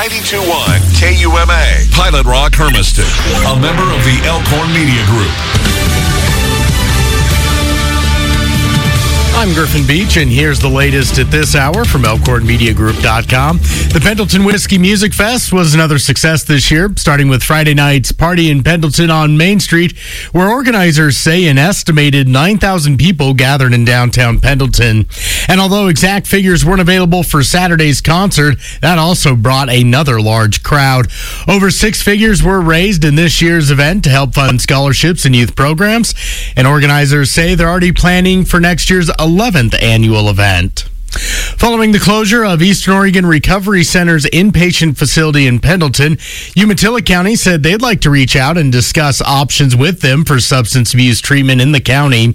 92.1 KUMA. Pilot Rock Hermiston, a member of the Elkhorn Media Group. I'm Griffin Beach, and here's the latest at this hour from ElkhornMediaGroup.com. The Pendleton Whiskey Music Fest was another success this year, starting with Friday night's party in Pendleton on Main Street, where organizers say an estimated 9,000 people gathered in downtown Pendleton. And although exact figures weren't available for Saturday's concert, that also brought another large crowd. Over six figures were raised in this year's event to help fund scholarships and youth programs, and organizers say they're already planning for next year's 11th annual event. Following the closure of Eastern Oregon Recovery Center's inpatient facility in Pendleton, Umatilla County said they'd like to reach out and discuss options with them for substance abuse treatment in the county.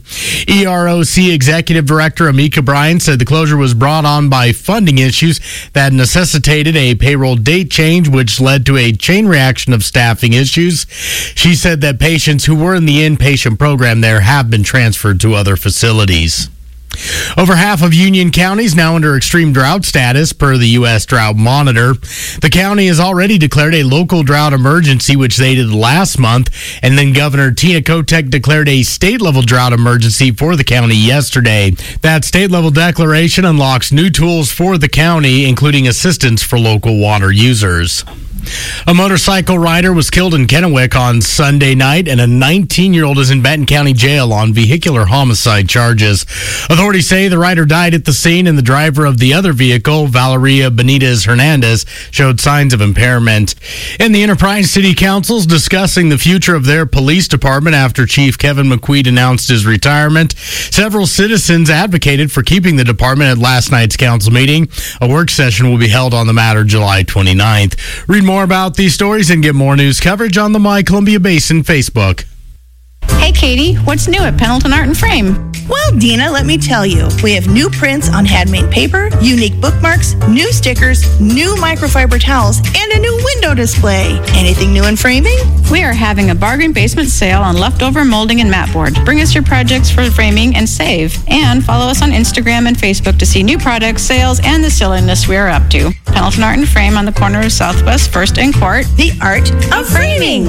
EROC Executive Director Amika Bryan said the closure was brought on by funding issues that necessitated a payroll date change, which led to a chain reaction of staffing issues. She said that patients who were in the inpatient program there have been transferred to other facilities. Over half of Union County is now under extreme drought status per the U.S. Drought Monitor. The county has already declared a local drought emergency, which they did last month, and then Governor Tina Kotek declared a state-level drought emergency for the county yesterday. That state-level declaration unlocks new tools for the county, including assistance for local water users. A motorcycle rider was killed in Kennewick on Sunday night, and a 19-year-old is in Benton County Jail on vehicular homicide charges. Authorities say the rider died at the scene, and the driver of the other vehicle, Valeria Benitez Hernandez, showed signs of impairment. And the Enterprise City Council is discussing the future of their police department after Chief Kevin McQueen announced his retirement. Several citizens advocated for keeping the department at last night's council meeting. A work session will be held on the matter July 29th. Read more about these stories and get more news coverage on the My Columbia Basin Facebook. Hey, Katie, what's new at Pendleton Art and Frame? Well, Dina, let me tell you. We have new prints on handmade paper, unique bookmarks, new stickers, new microfiber towels, and a new window display. Anything new in framing? We are having a bargain basement sale on leftover molding and mat board. Bring us your projects for framing and save. And follow us on Instagram and Facebook to see new products, sales, and the silliness we are up to. Pendleton Art and Frame on the corner of Southwest 1st and Court. The art of framing.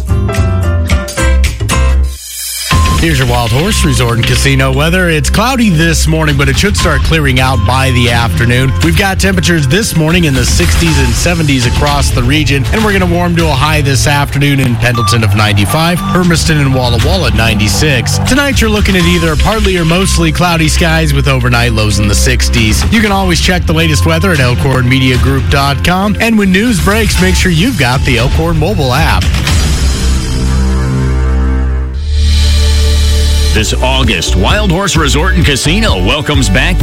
Here's your Wild Horse Resort and Casino weather. It's cloudy this morning, but it should start clearing out by the afternoon. We've got temperatures this morning in the 60s and 70s across the region, and we're going to warm to a high this afternoon in Pendleton of 95, Hermiston and Walla Walla at 96. Tonight, you're looking at either partly or mostly cloudy skies with overnight lows in the 60s. You can always check the latest weather at ElkhornMediaGroup.com, and when news breaks, make sure you've got the Elkhorn mobile app. This August, Wild Horse Resort and Casino welcomes back